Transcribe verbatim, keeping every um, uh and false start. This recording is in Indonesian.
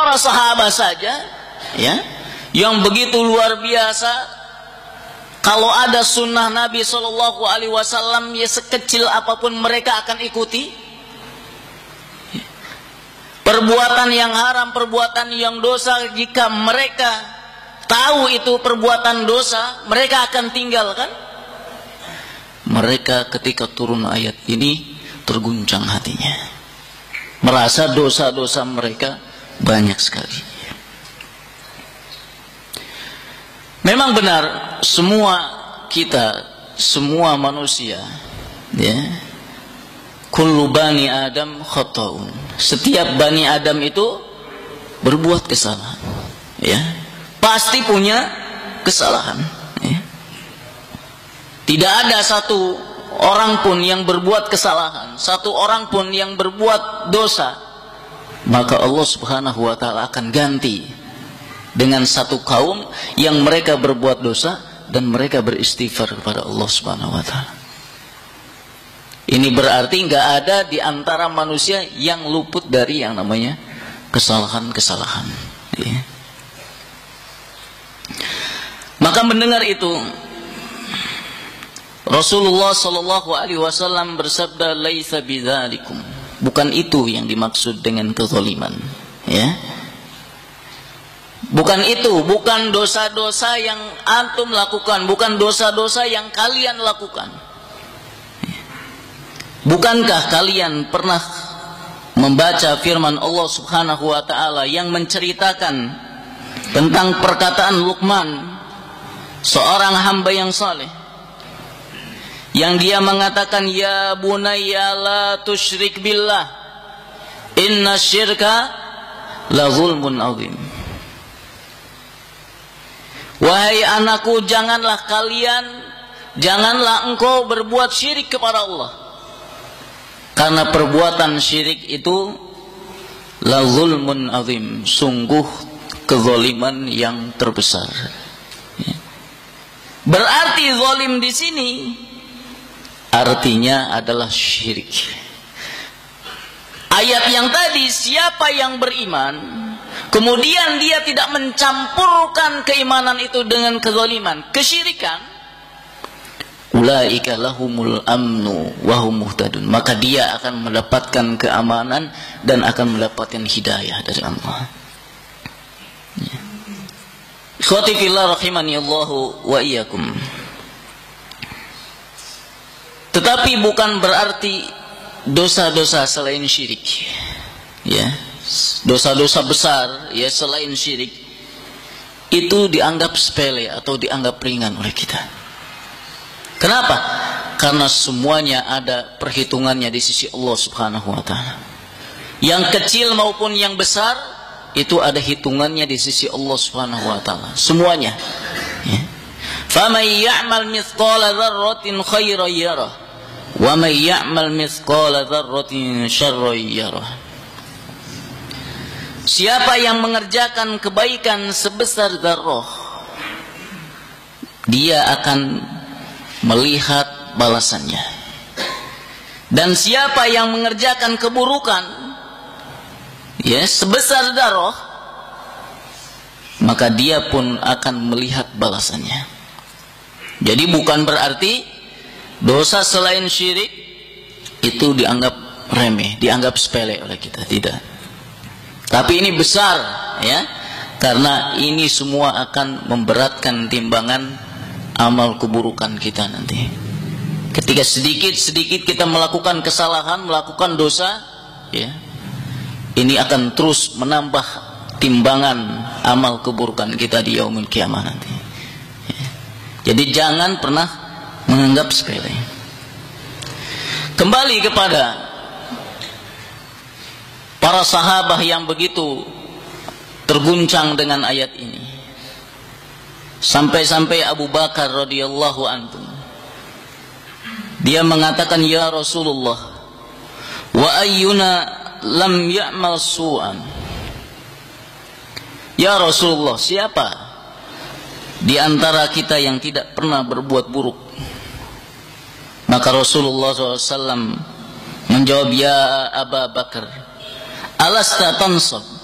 para sahabat saja, ya, yang begitu luar biasa. Kalau ada sunnah Nabi Shallallahu Alaihi Wasallam, ya sekecil apapun mereka akan ikuti. Perbuatan yang haram, perbuatan yang dosa, jika mereka tahu itu perbuatan dosa, mereka akan tinggalkan. Mereka ketika turun ayat ini terguncang hatinya, merasa dosa-dosa mereka banyak sekali. Memang benar, semua kita, semua manusia, ya, kullu bani Adam khata'un. Setiap bani Adam itu berbuat kesalahan, ya, pasti punya kesalahan, ya. Tidak ada satu orang pun yang berbuat kesalahan, satu orang pun yang berbuat dosa, maka Allah Subhanahu wa taala akan ganti dengan satu kaum yang mereka berbuat dosa dan mereka beristighfar kepada Allah Subhanahu wa taala. Ini berarti nggak ada di antara manusia yang luput dari yang namanya kesalahan-kesalahan, ya. Maka mendengar itu, Rasulullah Shallallahu Alaihi Wasallam bersabda, "Laisa bidzalikum." Bukan itu yang dimaksud dengan kezaliman, ya. Bukan itu, bukan dosa-dosa yang antum lakukan, bukan dosa-dosa yang kalian lakukan. Bukankah kalian pernah membaca firman Allah Subhanahu wa taala yang menceritakan tentang perkataan Luqman, seorang hamba yang saleh, yang dia mengatakan, "Ya bunayya la tusyrik billah, inna syirka la zulmun azim." Wahai anakku, janganlah kalian, janganlah engkau berbuat syirik kepada Allah, karena perbuatan syirik itu la zulmun azim, sungguh kezaliman yang terbesar. Berarti zalim di sini artinya adalah syirik. Ayat yang tadi, siapa yang beriman kemudian dia tidak mencampurkan keimanan itu dengan kezaliman, kesyirikan, ulaika lahumul amnu wa hum muhtadun, maka dia akan mendapatkan keamanan dan akan mendapatkan hidayah dari Allah. Ya. Ikhwati fillah rahimani Allahu wa iyyakum. Tetapi bukan berarti dosa-dosa selain syirik, ya, dosa-dosa besar, ya, selain syirik itu dianggap sepele atau dianggap ringan oleh kita. Kenapa? Karena semuanya ada perhitungannya di sisi Allah Subhanahu wa taala. Yang kecil maupun yang besar itu ada hitungannya di sisi Allah Subhanahu wa taala, semuanya, ya. Faman ya'mal mithqala dzarratin khairan yarah wa may ya'mal mithqala dzarratin syarran yarah. Siapa yang mengerjakan kebaikan sebesar dzarrah, dia akan melihat balasannya. Dan siapa yang mengerjakan keburukan, ya, sebesar dzarrah, maka dia pun akan melihat balasannya. Jadi bukan berarti dosa selain syirik itu dianggap remeh, dianggap sepele oleh kita, tidak. Tapi ini besar, ya, karena ini semua akan memberatkan timbangan amal keburukan kita nanti. Ketika sedikit-sedikit kita melakukan kesalahan, melakukan dosa, ya, ini akan terus menambah timbangan amal keburukan kita di yaumul kiamah nanti, ya. Jadi jangan pernah menganggap sepele. Kembali kepada para sahabat yang begitu terguncang dengan ayat ini, sampai-sampai Abu Bakar radhiyallahu anhu dia mengatakan, "Ya Rasulullah, wa ayyuna lam ya'mal su'an." Ya Rasulullah, siapa di antara kita yang tidak pernah berbuat buruk? Maka Rasulullah shallallahu alaihi wasallam menjawab, "Ya Abu Bakar, alasta tansab